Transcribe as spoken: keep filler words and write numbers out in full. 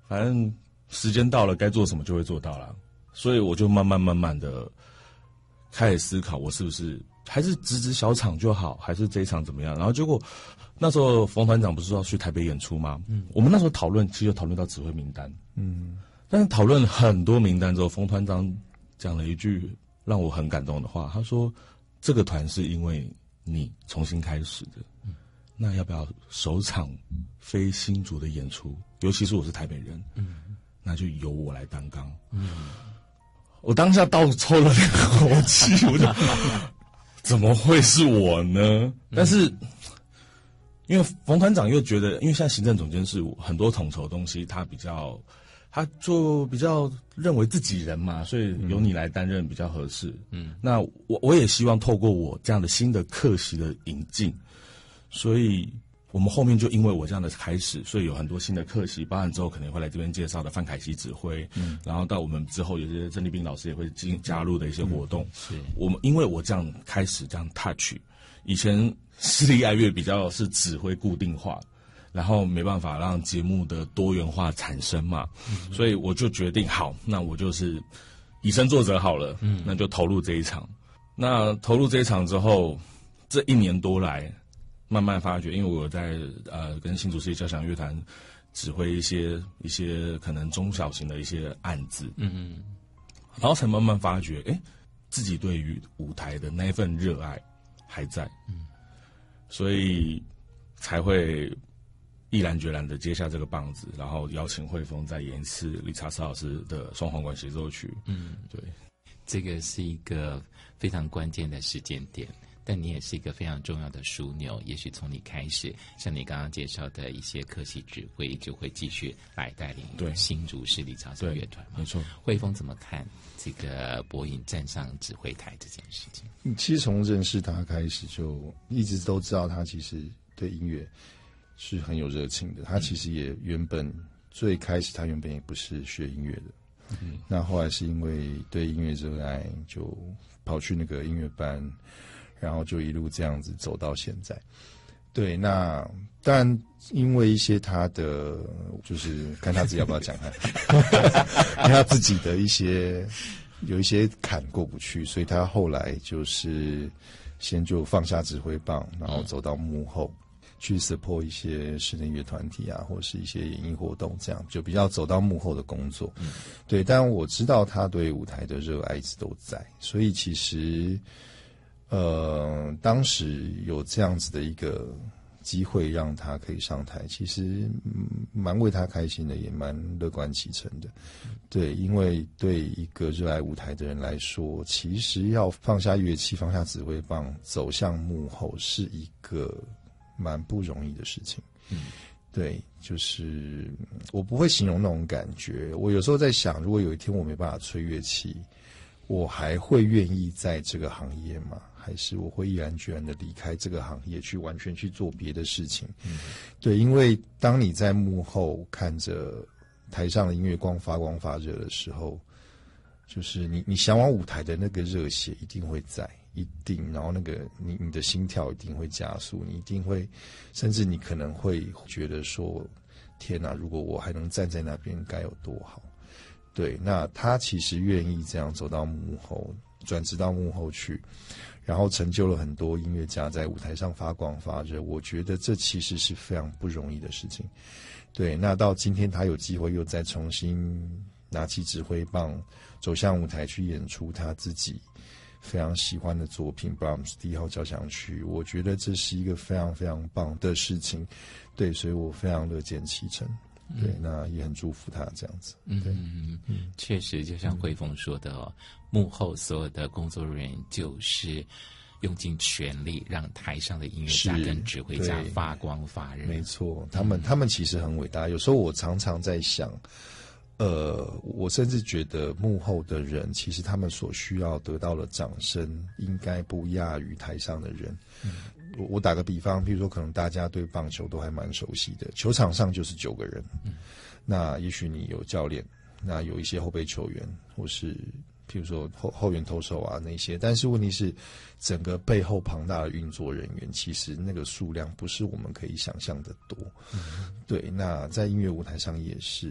反正时间到了，该做什么就会做到了。所以我就慢慢慢慢的开始思考，我是不是还是直直小场就好，还是这一场怎么样？然后结果那时候冯团长不是要去台北演出吗？嗯，我们那时候讨论，其实有讨论到指挥名单，嗯，但是讨论很多名单之后，冯团长讲了一句让我很感动的话，他说：“这个团是因为你重新开始的，嗯，那要不要首场非新竹的演出？尤其是我是台北人，嗯，那就由我来担纲。”嗯，我当下倒抽了两口气，我就怎么会是我呢？但是因为冯团长又觉得，因为现在行政总监是很多统筹的东西，他比较，他就比较认为自己人嘛，所以由你来担任比较合适。嗯，那我我也希望透过我这样的新的客席的引进，所以我们后面就因为我这样的开始，所以有很多新的客席，包含之后可能会来这边介绍的范凯西指挥，嗯，然后到我们之后有些郑立彬老师也会进加入的一些活动。嗯、是我们因为我这样开始这样 touch， 以前私立爱乐比较是指挥固定化，然后没办法让节目的多元化产生嘛，嗯、所以我就决定好，那我就是以身作则好了，嗯，那就投入这一场。那投入这一场之后，这一年多来。慢慢发觉，因为我在呃跟新竹市立交响乐团指挥一些一些可能中小型的一些案子，嗯嗯，然后才慢慢发觉，哎，自己对于舞台的那份热爱还在，嗯，所以才会毅然决然的接下这个棒子，然后邀请慧峰再演一次理查斯老师的双簧管协奏曲，嗯，对， 这个是一个非常关键的时间点。但你也是一个非常重要的枢纽，也许从你开始，像你刚刚介绍的一些科系指挥，就会继续来带领新竹市立交响乐团。 没错， 慧峰怎么看这个柏颖站上指挥台这件事情？ 其实从认识他开始，就一直都知道他其实对音乐是很有热情的。他其实也原本最开始，他原本也不是学音乐的，嗯，那后来是因为对音乐热爱，就跑去那个音乐班。然后就一路这样子走到现在，对。那当然，因为一些他的，就是看他自己要不要讲看，因为他自己的一些有一些坎过不去，所以他后来就是先就放下指挥棒，然后走到幕后，去 support 一些室内乐团体啊，或是一些演艺活动，这样就比较走到幕后的工作。嗯、对，但我知道他对舞台的热爱一直都在，所以其实。呃，当时有这样子的一个机会让他可以上台，其实蛮为他开心的，也蛮乐观其成的。对，因为对一个热爱舞台的人来说，其实要放下乐器、放下指挥棒，走向幕后是一个蛮不容易的事情。嗯，对，就是我不会形容那种感觉。我有时候在想，如果有一天我没办法吹乐器，我还会愿意在这个行业吗？还是我会毅然决然的离开这个行业，去完全去做别的事情？嗯，对，因为当你在幕后看着台上的音乐光发光发热的时候，就是你你向往舞台的那个热血一定会在，一定，然后那个你你的心跳一定会加速，你一定会，甚至你可能会觉得说，天哪，如果我还能站在那边该有多好。对，那他其实愿意这样走到幕后，转职到幕后去，然后成就了很多音乐家在舞台上发光发热，我觉得这其实是非常不容易的事情。对，那到今天他有机会又再重新拿起指挥棒，走向舞台去演出他自己非常喜欢的作品 Brahms 第一号交响曲，我觉得这是一个非常非常棒的事情。对，所以我非常乐见其成。对，那也很祝福他这样子。对， 嗯嗯，确实，就像慧峰说的哦，幕后所有的工作人员就是用尽全力让台上的音乐家跟指挥家发光发热。 没错，他们、嗯、他们其实很伟大。有时候我常常在想，呃，我甚至觉得幕后的人，其实他们所需要得到的掌声，应该不亚于台上的人。嗯，我我打个比方，譬如说，可能大家对棒球都还蛮熟悉的，球场上就是九个人，嗯，那也许你有教练，那有一些后备球员，或是譬如说后后援投手啊那些，但是问题是，整个背后庞大的运作人员，其实那个数量不是我们可以想象的多。嗯，对，那在音乐舞台上也是。